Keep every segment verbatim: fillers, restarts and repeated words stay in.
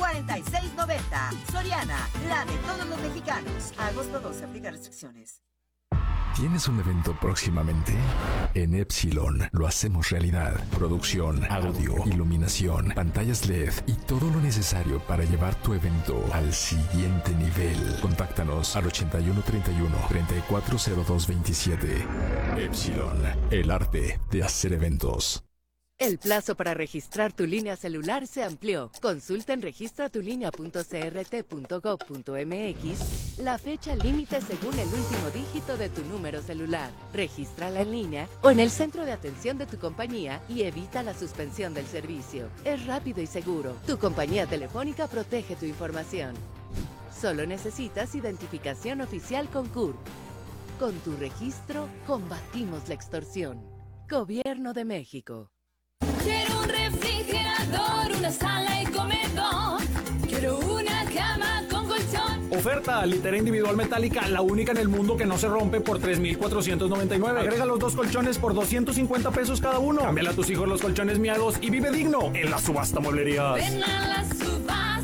cuarenta y seis noventa. Soriana, la de todos los mexicanos. Agosto doce, aplica restricciones. ¿Tienes un evento próximamente? En Epsilon lo hacemos realidad. Producción, audio, iluminación, pantallas L E D y todo lo necesario para llevar tu evento al siguiente nivel. Contáctanos al ochenta y uno treinta y uno, treinta y cuatro cero dos veintisiete. Epsilon, el arte de hacer eventos. El plazo para registrar tu línea celular se amplió. Consulta en registra tu línea punto c r t punto gov punto m x la fecha límite según el último dígito de tu número celular. Regístrala en línea o en el centro de atención de tu compañía y evita la suspensión del servicio. Es rápido y seguro. Tu compañía telefónica protege tu información. Solo necesitas identificación oficial con C U R. Con tu registro, combatimos la extorsión. Gobierno de México. Quiero un refrigerador, una sala y comedor. Quiero una cama con colchón. Oferta, litera individual metálica, la única en el mundo que no se rompe por tres mil cuatrocientos noventa y nueve. Agrega los dos colchones por doscientos cincuenta pesos cada uno. Cámbiale a tus hijos los colchones miados y vive digno en la subasta mueblerías. Ven a la subasta.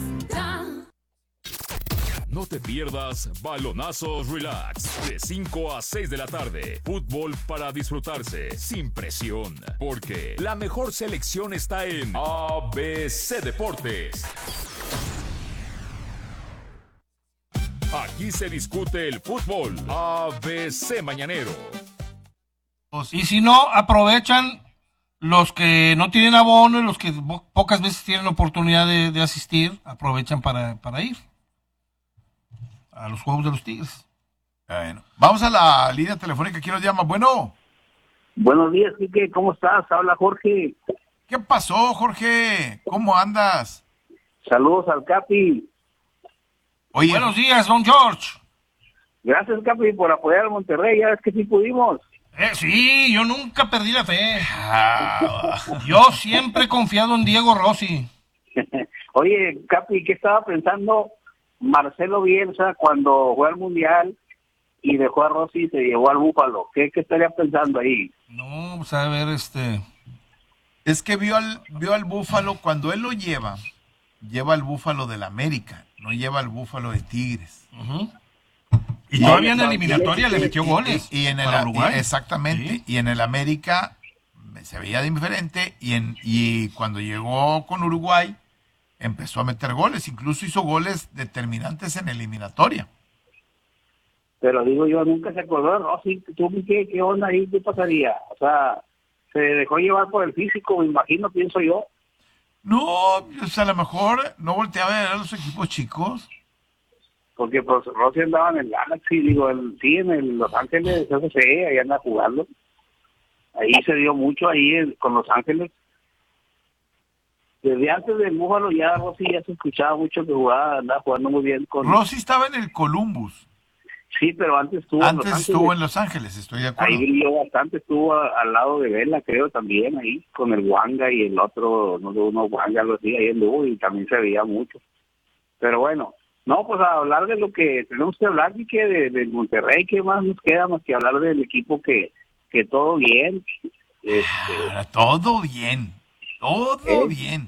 No te pierdas Balonazos Relax de cinco a seis de la tarde. Fútbol para disfrutarse sin presión, porque la mejor selección está en A B C Deportes. Aquí se discute el fútbol. A B C Mañanero. Y si no, aprovechan los que no tienen abono y los que po- pocas veces tienen oportunidad de, de asistir, aprovechan para, para ir a los juegos de los Tigres. Bueno, vamos a la línea telefónica. ¿Quién nos llama? Bueno. Buenos días, Quique. ¿Cómo estás? Habla Jorge. ¿Qué pasó, Jorge? ¿Cómo andas? Saludos al Capi. Oye, buenos días, don George. Gracias, Capi, por apoyar al Monterrey. Ya es que sí pudimos. Eh, sí, yo nunca perdí la fe. Yo siempre he confiado en Diego Rossi. Oye, Capi, ¿qué estaba pensando Marcelo Bielsa cuando fue al Mundial y dejó a Rossi y se llevó al Búfalo? ¿Qué, qué estaría pensando ahí? No, pues a ver, este... Es que vio al, vio al Búfalo, cuando él lo lleva, lleva al Búfalo del América, no lleva al Búfalo de Tigres. Uh-huh. Y todavía en la eliminatoria le metió goles. Y, y en el para Uruguay. y exactamente, sí. Y en el América se veía diferente, y en y cuando llegó con Uruguay empezó a meter goles, incluso hizo goles determinantes en eliminatoria. Pero digo yo, nunca se acordó de Rossi. ¿Tú qué, qué onda ahí? ¿Qué pasaría? O sea, se dejó llevar por el físico, me imagino, pienso yo. No, pues a lo mejor no volteaba a ver a los equipos chicos. Porque pues Rossi andaba en el Galaxy, digo, el, sí, en el Los Ángeles, F C, ahí anda jugando. Ahí se dio mucho, ahí en, con Los Ángeles. Desde antes del Búfalo ya Rossi ya se escuchaba mucho que jugaba, andaba jugando muy bien con... Rossi estaba en el Columbus. Sí, pero antes estuvo antes en Los estuvo Ángeles. en Los Ángeles, estoy de acuerdo. Ahí brilló bastante, estuvo a, al lado de Vela, creo, también, ahí, con el Wanga y el otro, no sé, uno Wanga, algo así, ahí anduvo y también se veía mucho. Pero bueno, no, pues a hablar de lo que tenemos que hablar, y que de, de Monterrey, ¿qué más nos queda más que hablar del equipo que, que todo bien? Este... Ah, todo bien, todo ¿Eh? bien.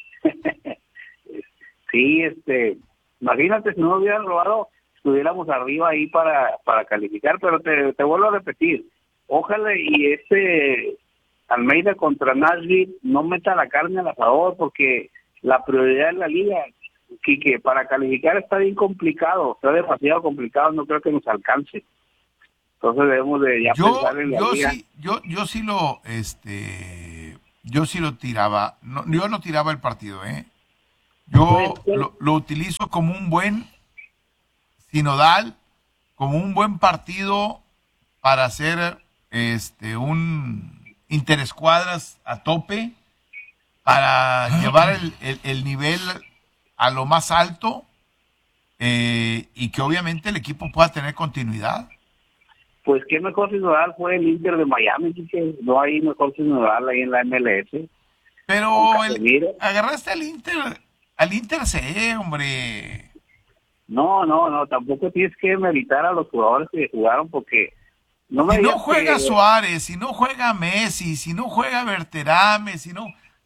Sí, este, imagínate si no nos hubieran robado, estuviéramos arriba ahí para, para calificar, pero te, te vuelvo a repetir, ojalá y este Almeida contra Nashville no meta la carne al asador, porque la prioridad en la liga, que, que para calificar está bien complicado, está demasiado complicado, no creo que nos alcance. Entonces debemos de ya yo, pensar en la yo liga. sí, yo, yo sí lo, este, yo sí lo tiraba, no, yo no tiraba el partido, ¿eh? Yo lo, lo utilizo como un buen sinodal, como un buen partido para hacer este un interescuadras a tope, para llevar el, el, el nivel a lo más alto, eh, y que obviamente el equipo pueda tener continuidad. Pues qué mejor sinodal fue el Inter de Miami, que no hay mejor sinodal ahí en la M L S. Pero el, agarraste al Inter, al Inter C, hombre. No, no, no, tampoco tienes que meritar a los jugadores que jugaron, porque no me si no juega que... Suárez, si no juega Messi, si no juega Berterame, si no, pues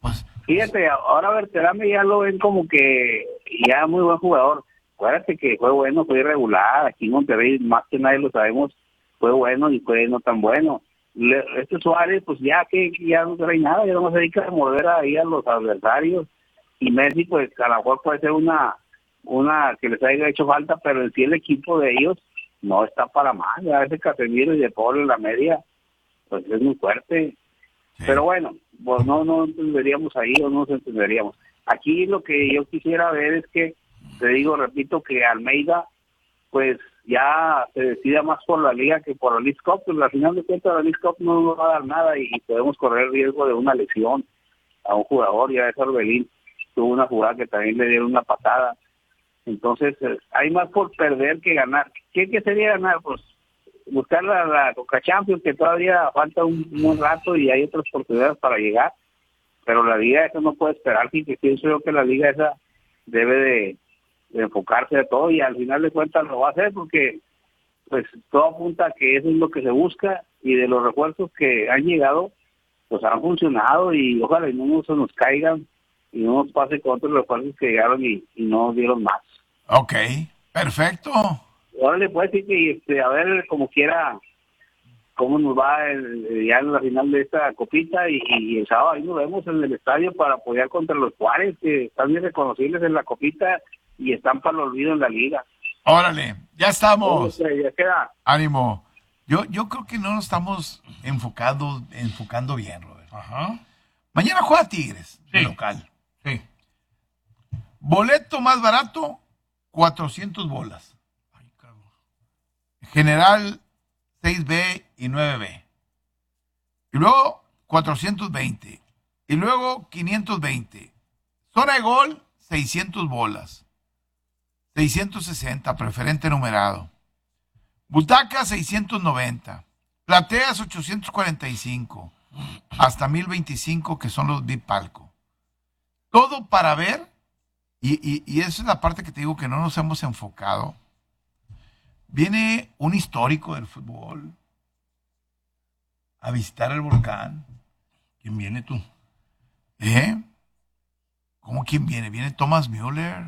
Fíjate, ahora Berterame ya lo ven como que ya muy buen jugador. Acuérdate que fue bueno, fue irregular. Aquí en Monterrey, más que nadie lo sabemos, fue bueno y fue no tan bueno. Le, este Suárez, pues ya que ya no trae nada, ya no se dedica a morder ahí a los adversarios. Y Messi, pues a lo mejor puede ser una, una que les haya hecho falta, pero en sí el equipo de ellos no está para más. Ya ese Casemiro y De Paul en la media, pues es muy fuerte. Sí. Pero bueno, pues no, no entenderíamos ahí o no nos entenderíamos. Aquí lo que yo quisiera ver es que, te digo, repito, que Almeida, pues ya se decida más por la Liga que por la League Cup, pues al final de cuentas la League Cup no nos va a dar nada y podemos correr riesgo de una lesión a un jugador. Ya es Orbelín, tuvo una jugada que también le dieron una patada. Entonces, eh, hay más por perder que ganar. ¿Qué, qué sería ganar? Pues buscar la, la Coca Champions, que todavía falta un, un rato y hay otras oportunidades para llegar, pero la Liga esa no puede esperar, y que pienso yo que la Liga esa debe de, de enfocarse a todo y al final de cuentas lo va a hacer porque pues todo apunta a que eso es lo que se busca y de los refuerzos que han llegado pues han funcionado y ojalá y no se nos caigan y no nos pase con otros refuerzos que llegaron y, y no nos dieron más. Ok, perfecto. Órale, pues sí que este, a ver como quiera cómo nos va el, ya en la final de esta copita y, y el sábado ahí nos vemos en el estadio para apoyar contra los Juárez, que están bien reconocibles en la copita y están para el olvido en la liga. Órale, ya estamos. Órale, ya queda. Ánimo. Yo yo creo que no nos estamos enfocando, enfocando bien, Robert. Ajá. Mañana juega Tigres, sí. De local. Sí. Boleto más barato, cuatrocientas bolas. Ay, cabrón. General seis B y nueve B. Y luego cuatrocientos veinte. Y luego quinientos veinte. Zona de gol, seiscientas bolas. seiscientos sesenta, preferente numerado. Butaca, seiscientos noventa. Plateas, ochocientos cuarenta y cinco. Hasta mil veinticinco, que son los V I P palco. Todo para ver, y, y, y esa es la parte que te digo que no nos hemos enfocado. Viene un histórico del fútbol a visitar el volcán. ¿Quién viene tú? ¿Eh? ¿Cómo quién viene? Viene Thomas Müller.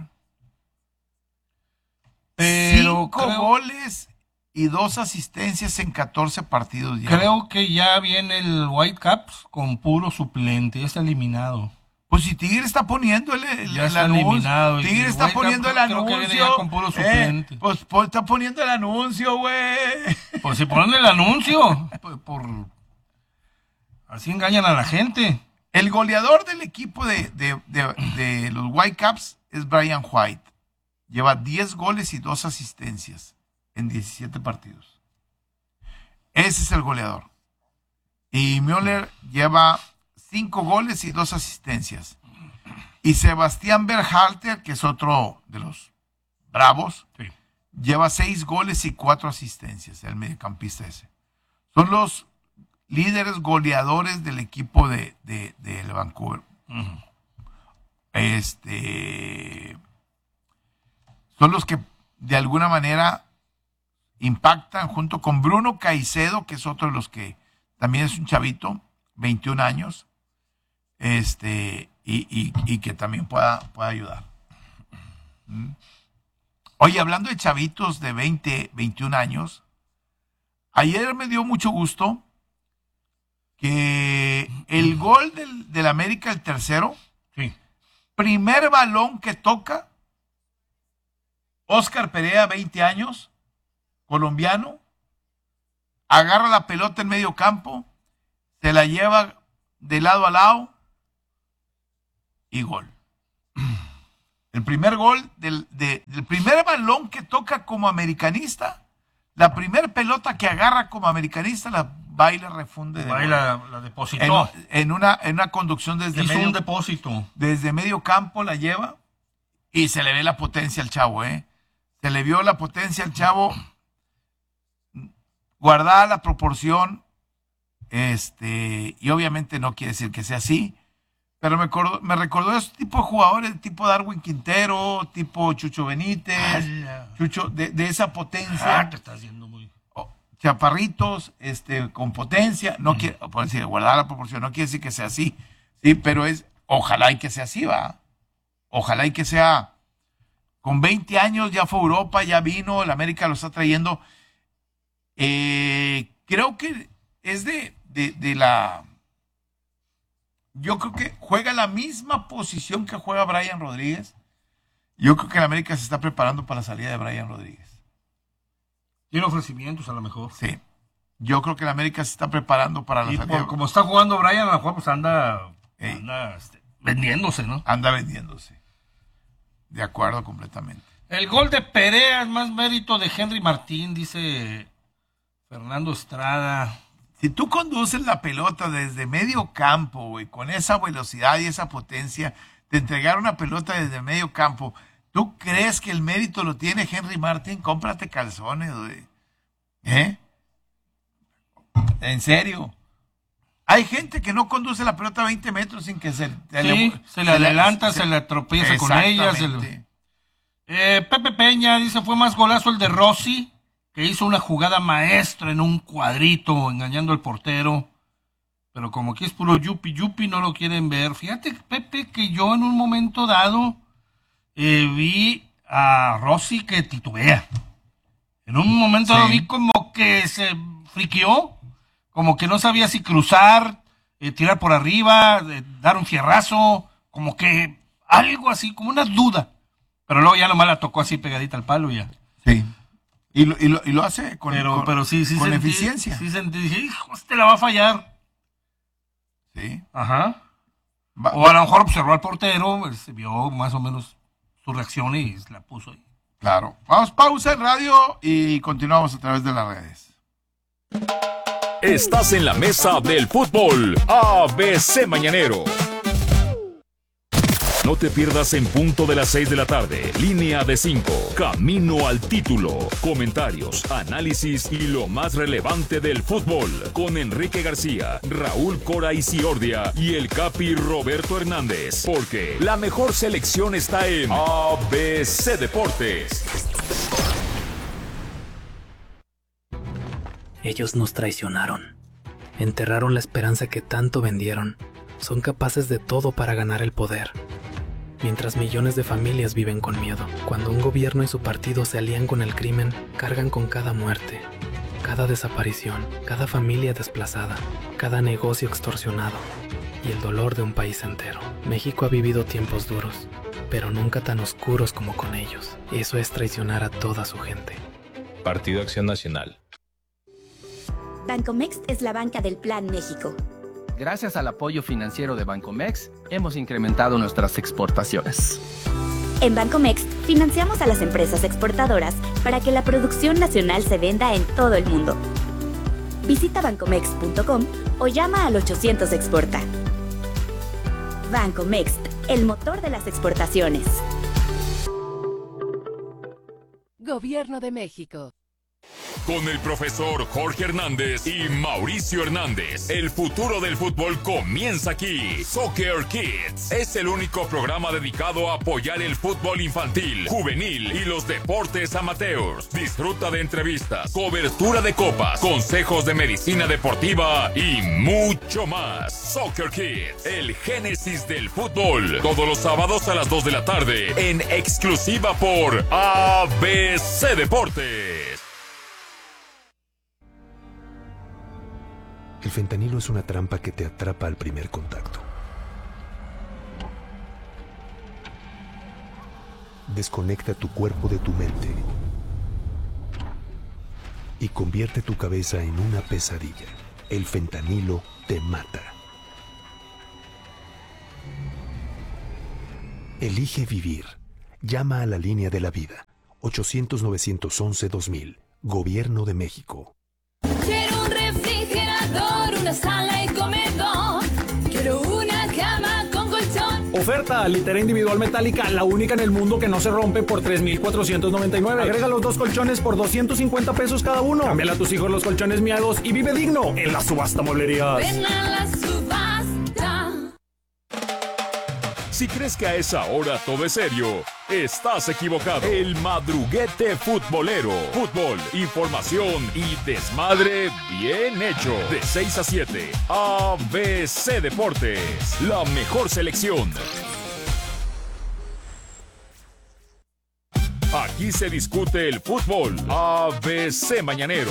Pero Cinco creo, goles y dos asistencias en catorce partidos. Ya. Creo que ya viene el Whitecaps con puro suplente, ya está eliminado. Pues si Tigre está poniendo el, el, ya el está anuncio, eliminado, Tigre está poniendo el creo que viene anuncio, ya con puro suplente. Eh, pues, pues está poniendo el anuncio, güey. Pues si ponen el anuncio, por, por así engañan a la gente. El goleador del equipo de, de, de, de los Whitecaps es Brian White. Lleva diez goles y dos asistencias en diecisiete partidos. Ese es el goleador. Y Müller lleva cinco goles y dos asistencias. Y Sebastián Berhalter, que es otro de los bravos, sí, lleva seis goles y cuatro asistencias, el mediocampista ese. Son los líderes goleadores del equipo de, de, de Vancouver. Uh-huh. Este... Son los que de alguna manera impactan junto con Bruno Caicedo, que es otro de los que también es un chavito, veintiún años, este, y, y, y que también pueda, pueda ayudar. ¿Mm? Oye, hablando de chavitos de veinte, veintiún años, ayer me dio mucho gusto que el gol del, del América, el tercero, sí, primer balón que toca, Oscar Perea, veinte años, colombiano, agarra la pelota en medio campo, se la lleva de lado a lado y gol. El primer gol del, de, del primer balón que toca como americanista, la primer pelota que agarra como americanista, la va y la refunde. De va y la, la depositó. En, en, una, en una conducción desde Hizo medio, un depósito. Desde medio campo la lleva y se le ve la potencia al chavo, ¿eh? Se le vio la potencia al chavo, guardada la proporción, este, y obviamente no quiere decir que sea así, pero me, acordó, me recordó a este tipo de jugadores, tipo Darwin Quintero, tipo Chucho Benítez, Ala. Chucho, de, de esa potencia. Ah, te está haciendo muy... Oh, chaparritos, este, con potencia, no mm. quiere, por decir, guardar la proporción, no quiere decir que sea así, sí, pero es, Ojalá y que sea así, va. Ojalá y que sea... Con veinte años ya fue a Europa, ya vino, el América lo está trayendo. Eh, creo que es de, de, de la... Yo creo que juega la misma posición que juega Brian Rodríguez. Yo creo que el América se está preparando para la salida de Brian Rodríguez. Tiene ofrecimientos a lo mejor. Sí. Yo creo que el América se está preparando para la y salida. Por, como está jugando Brian, a lo mejor pues anda, anda este, vendiéndose, ¿no? Anda vendiéndose. De acuerdo completamente. El gol de Perea es más mérito de Henry Martín, dice Fernando Estrada. Si tú conduces la pelota desde medio campo, güey, con esa velocidad y esa potencia, de entregar una pelota desde medio campo, ¿tú crees que el mérito lo tiene Henry Martín? Cómprate calzones, güey. ¿Eh? ¿En serio? Hay gente que no conduce la pelota a veinte metros sin que se, se, sí, le, se le adelanta, se, se le tropieza con ella. Se le... eh, Pepe Peña dice, fue más golazo el de Rossi, que hizo una jugada maestra en un cuadrito, engañando al portero. Pero como aquí es puro yupi yupi, no lo quieren ver. Fíjate, Pepe, que yo en un momento dado eh, vi a Rossi que titubea. En un momento sí. dado vi como que se friqueó. Como que no sabía si cruzar, eh, tirar por arriba, eh, dar un fierrazo, como que algo así, como una duda. Pero luego ya nomás la tocó así pegadita al palo y ya. Sí. Y lo, y lo, y lo hace con, pero, con, pero sí, sí con sentí, eficiencia. Sí sentí, dije, hijo, este la va a fallar. Sí. Ajá. Va, o a lo mejor observó al portero, se vio más o menos su reacción y la puso ahí. Claro. Vamos, pausa en radio y continuamos a través de las redes. Estás en la mesa del fútbol A B C Mañanero. No te pierdas en punto de las seis de la tarde. Línea de cinco. Camino al título. Comentarios, análisis y lo más relevante del fútbol. Con Enrique García, Raúl Cora Isiordia y el Capi Roberto Hernández. Porque la mejor selección está en A B C Deportes. Ellos nos traicionaron. Enterraron la esperanza que tanto vendieron. Son capaces de todo para ganar el poder. Mientras millones de familias viven con miedo. Cuando un gobierno y su partido se alían con el crimen, cargan con cada muerte, cada desaparición, cada familia desplazada, cada negocio extorsionado y el dolor de un país entero. México ha vivido tiempos duros, pero nunca tan oscuros como con ellos. Eso es traicionar a toda su gente. Partido Acción Nacional. Bancomext es la banca del Plan México. Gracias al apoyo financiero de Bancomext, hemos incrementado nuestras exportaciones. En Bancomext, financiamos a las empresas exportadoras para que la producción nacional se venda en todo el mundo. Visita bancomext punto com o llama al ochocientos exporta. Bancomext, el motor de las exportaciones. Gobierno de México. Con el profesor Jorge Hernández y Mauricio Hernández, el futuro del fútbol comienza aquí. Soccer Kids es el único programa dedicado a apoyar el fútbol infantil, juvenil y los deportes amateurs. Disfruta de entrevistas, cobertura de copas, consejos de medicina deportiva y mucho más. Soccer Kids, el génesis del fútbol. Todos los sábados a las dos de la tarde, en exclusiva por A B C Deportes. El fentanilo es una trampa que te atrapa al primer contacto. Desconecta tu cuerpo de tu mente y convierte tu cabeza en una pesadilla. El fentanilo te mata. Elige vivir. Llama a la línea de la vida. ochocientos, novecientos once, dos mil. Gobierno de México. Quiero un refrigerador, una sala y comedor. Quiero una cama con colchón. Oferta, litera individual metálica, la única en el mundo que no se rompe por tres mil cuatrocientos noventa y nueve. Agrega los dos colchones por doscientos cincuenta pesos cada uno. Cámbiale a tus hijos los colchones miados y vive digno en la subasta mueblerías. Ven a la subasta. Si crees que a esa hora todo es serio, estás equivocado. El madruguete futbolero. Fútbol, información y desmadre bien hecho. De seis a siete, A B C Deportes. La mejor selección. Aquí se discute el fútbol. A B C Mañanero.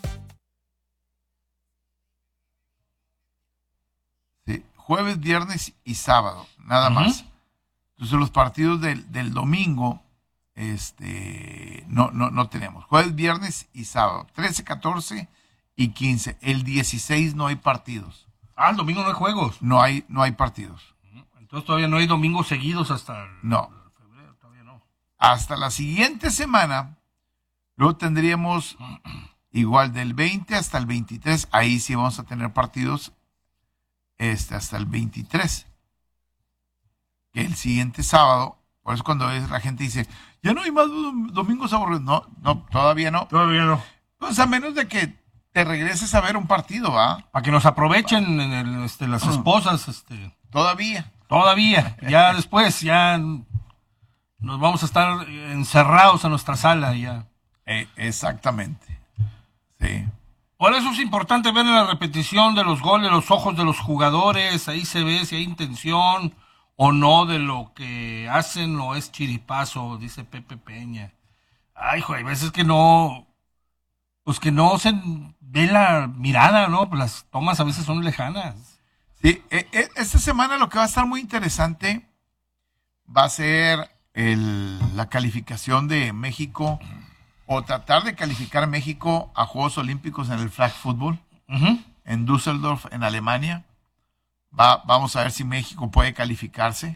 Sí, jueves, viernes y sábado, nada uh-huh. más. Entonces los partidos del, del domingo este, no, no, no tenemos. Jueves, viernes y sábado. trece, catorce y quince. El dieciséis no hay partidos. Ah, el domingo no hay juegos. No hay, no hay partidos. Entonces todavía no hay domingos seguidos hasta el, no. el febrero, todavía no. Hasta la siguiente semana, luego tendríamos igual del veinte hasta el veintitrés. Ahí sí vamos a tener partidos este, hasta el veintitrés. Que el siguiente sábado, por eso cuando la gente dice, ya no hay más domingos aburridos. No, no, todavía no. Todavía no. Pues a menos de que te regreses a ver un partido, ¿va? Para que nos aprovechen en el, este, las esposas. Este. Todavía. Todavía. Ya después, ya nos vamos a estar encerrados en nuestra sala ya. Eh, exactamente. Sí. Por eso es importante ver en la repetición de los goles los ojos de los jugadores. Ahí se ve si hay intención o no de lo que hacen o es chiripazo, dice Pepe Peña. Ay, joder, hay veces que no, pues que no se ve la mirada, ¿no? Pues las tomas a veces son lejanas. Sí, eh, eh, esta semana lo que va a estar muy interesante va a ser el, la calificación de México o tratar de calificar a México a Juegos Olímpicos en el flag football uh-huh. en Düsseldorf, en Alemania. Va, vamos a ver si México puede calificarse.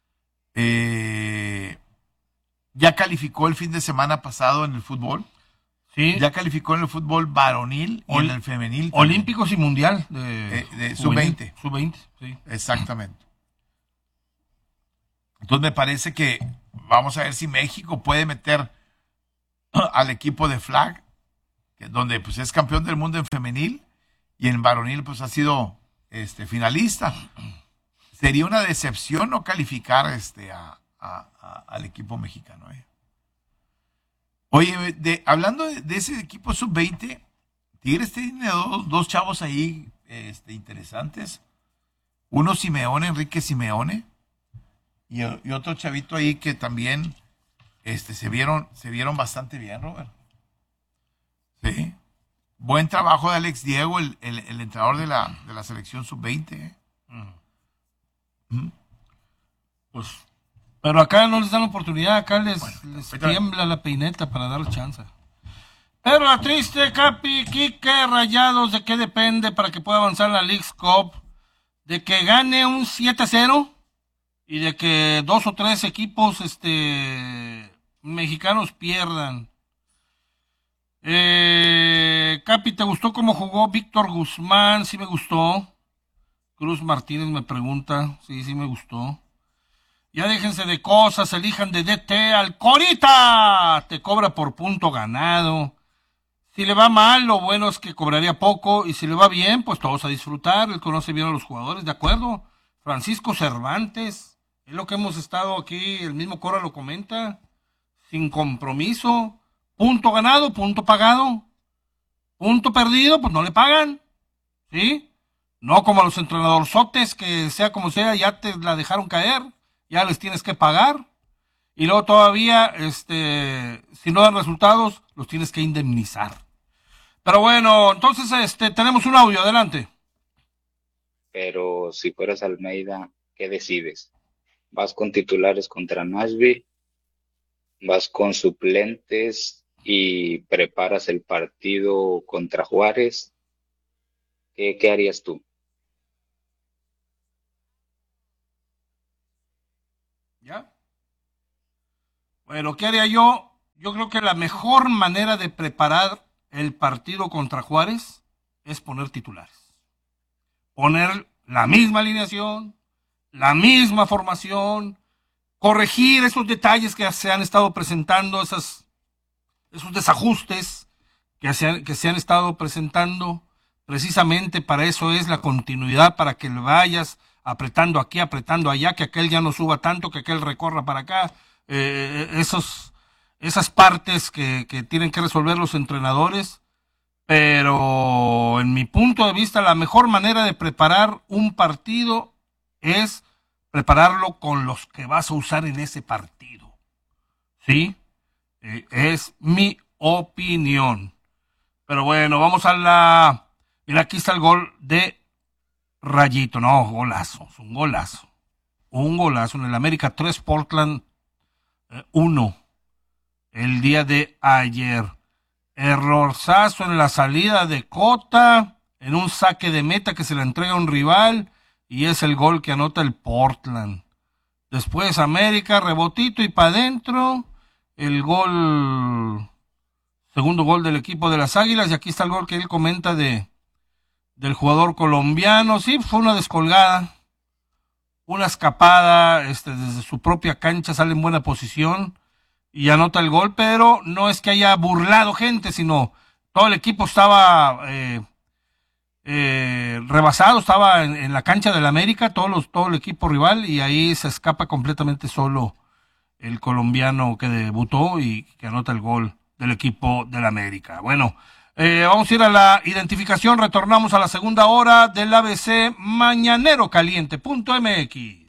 Eh, ya calificó el fin de semana pasado en el fútbol. Sí. Ya calificó en el fútbol varonil y Ol- en el femenil. Olímpicos y mundial. De, eh, de sub veinte. sub veinte, sí. Exactamente. Entonces me parece que vamos a ver si México puede meter al equipo de flag, que donde pues es campeón del mundo en femenil y en varonil pues ha sido este finalista. Sería una decepción no calificar este a, a, a, al equipo mexicano. ¿eh? Oye, de, hablando de, de ese equipo sub veinte, Tigres tiene dos, dos chavos ahí este, interesantes. Uno Simeone, Enrique Simeone, y, y otro chavito ahí que también este, se vieron se vieron bastante bien, Robert. Sí. Buen trabajo de Alex Diego, el, el, el entrenador de la, de la selección sub veinte. ¿eh? Uh-huh. Pues, pero acá no les dan oportunidad, acá les, bueno, les tiembla la peineta para darles chance. Pero la triste, Capi, Quique, Rayados, ¿de qué depende para que pueda avanzar en la Leagues Cup? ¿De que gane un siete cero? ¿Y de que dos o tres equipos este mexicanos pierdan? Eh, Capi, ¿te gustó cómo jugó Víctor Guzmán? Sí me gustó. Cruz Martínez me pregunta. Sí, sí me gustó. Ya déjense de cosas, elijan de D T al Corita. Te cobra por punto ganado. Si le va mal, lo bueno es que cobraría poco. Y si le va bien, pues todos a disfrutar. Él conoce bien a los jugadores, ¿de acuerdo? Francisco Cervantes. Es lo que hemos estado aquí, el mismo Cora lo comenta. Sin compromiso. Punto ganado, punto pagado. Punto perdido, pues no le pagan. ¿Sí? No como a los entrenadorzotes que sea como sea, ya te la dejaron caer. Ya les tienes que pagar. Y luego todavía, este, si no dan resultados, los tienes que indemnizar. Pero bueno, entonces este, tenemos un audio, adelante. Pero si fueras Almeida, ¿qué decides? ¿Vas con titulares contra Nashville? ¿Vas con suplentes y preparas el partido contra Juárez? ¿Qué, qué harías tú? ¿Ya? Bueno, ¿qué haría yo? Yo creo que la mejor manera de preparar el partido contra Juárez es poner titulares. Poner la misma alineación, la misma formación, corregir esos detalles que se han estado presentando, esas, esos desajustes que se, han, que se han estado presentando. Precisamente para eso es la continuidad, para que le vayas apretando aquí, apretando allá, que aquel ya no suba tanto, que aquel recorra para acá, eh, esos, esas partes que, que tienen que resolver los entrenadores, pero en mi punto de vista la mejor manera de preparar un partido es prepararlo con los que vas a usar en ese partido, ¿sí? Eh, es mi opinión. Pero bueno, vamos a la... Mira, aquí está el gol de Rayito. No, golazo, es un golazo. Un golazo en el América tres, Portland uno. El día de ayer. Errorzazo en la salida de Cota, en un saque de meta que se le entrega a un rival, y es el gol que anota el Portland. Después América, rebotito y para adentro, el gol, segundo gol del equipo de las Águilas, y aquí está el gol que él comenta de del jugador colombiano. Sí, fue una descolgada, una escapada, este, desde su propia cancha, sale en buena posición y anota el gol, pero no es que haya burlado gente, sino todo el equipo estaba eh, eh, rebasado, estaba en, en la cancha del América, todos los, todo el equipo rival, y ahí se escapa completamente solo el colombiano que debutó y que anota el gol del equipo del América. Bueno, eh, vamos a ir a la identificación, retornamos a la segunda hora del A B C Mañanero Caliente punto M X.